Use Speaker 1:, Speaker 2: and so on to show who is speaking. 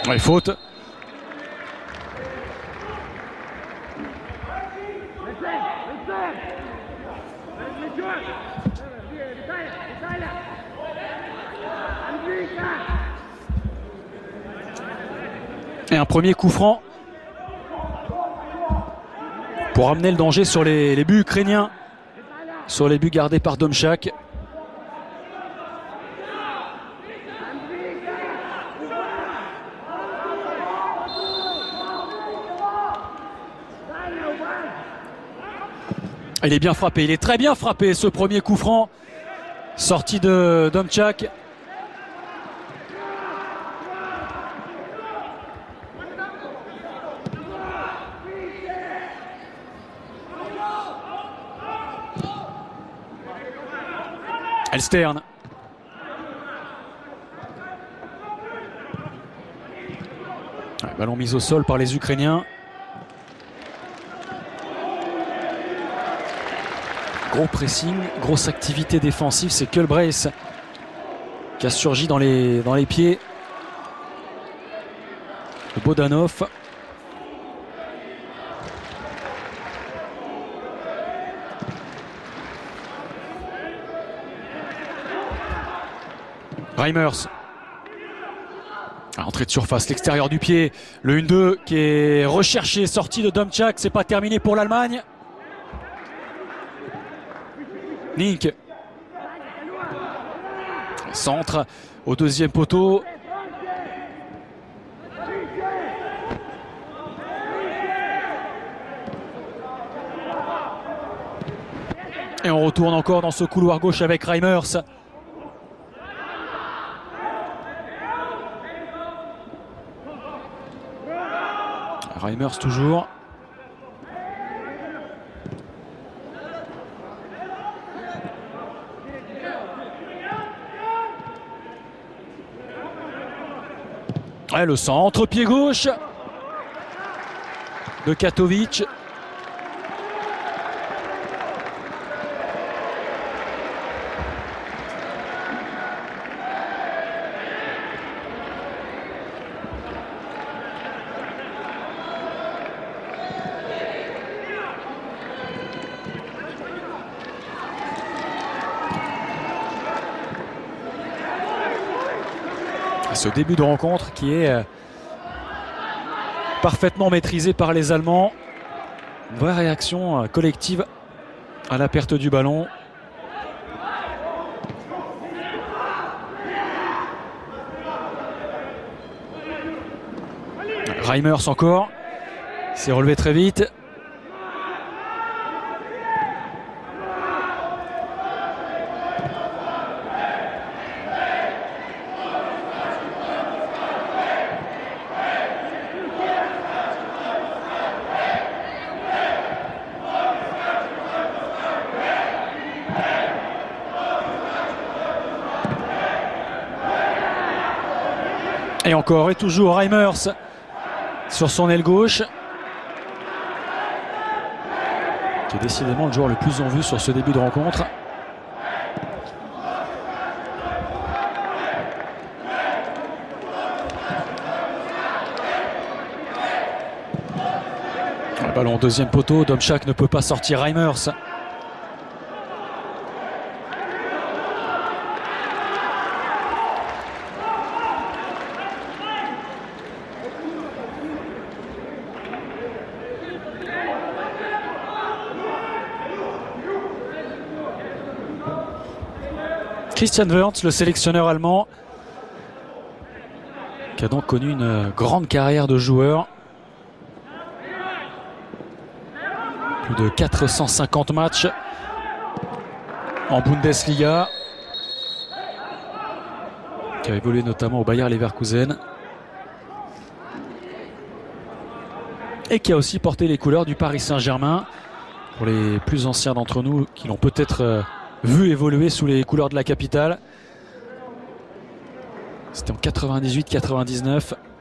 Speaker 1: Ouais, faute. Et un premier coup franc pour amener le danger sur les buts ukrainiens, sur les buts gardés par Domchak. Il est bien frappé, il est très bien frappé ce premier coup franc sorti de Domchak. Elstern. Ouais, ballon mis au sol par les Ukrainiens. Gros pressing, grosse activité défensive, c'est Kulbrace qui a surgi dans les pieds de Bodanov. Reimers. Entrée de surface, l'extérieur du pied. Le 1-2 qui est recherché, sorti de Domchak. C'est pas terminé pour l'Allemagne. Nink. Centre au deuxième poteau. Et on retourne encore dans ce couloir gauche avec Reimers. Reimers toujours. Ouais, le centre, pied gauche de Katovic. Ce début de rencontre qui est parfaitement maîtrisé par les Allemands. Une vraie réaction collective à la perte du ballon. Reimers encore. Il s'est relevé très vite. Et encore et toujours Reimers sur son aile gauche, qui est décidément le joueur le plus en vue sur ce début de rencontre. Le ballon au deuxième poteau, Domchak ne peut pas sortir Reimers. Christian Wörth, le sélectionneur allemand, qui a donc connu une grande carrière de joueur. Plus de 450 matchs en Bundesliga, qui a évolué notamment au Bayer Leverkusen et qui a aussi porté les couleurs du Paris Saint-Germain. Pour les plus anciens d'entre nous qui l'ont peut-être vu évoluer sous les couleurs de la capitale, c'était en 98-99.